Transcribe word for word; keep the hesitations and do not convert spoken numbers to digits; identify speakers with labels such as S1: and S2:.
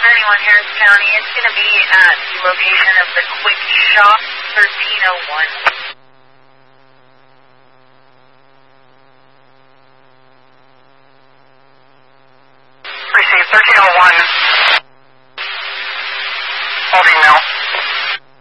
S1: thirty-one Harris County. It's going to be at the location of the Quick Shop, thirteen oh one.
S2: Received thirteen oh one.